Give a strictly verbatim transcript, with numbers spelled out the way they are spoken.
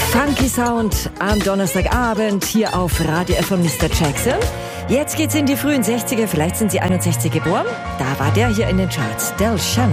Funky Sound am Donnerstagabend hier auf Radio F von Mister Jackson. Jetzt geht's in die frühen sechziger, vielleicht sind Sie einundsechzig geboren. Da war der hier in den Charts, Del Shannon.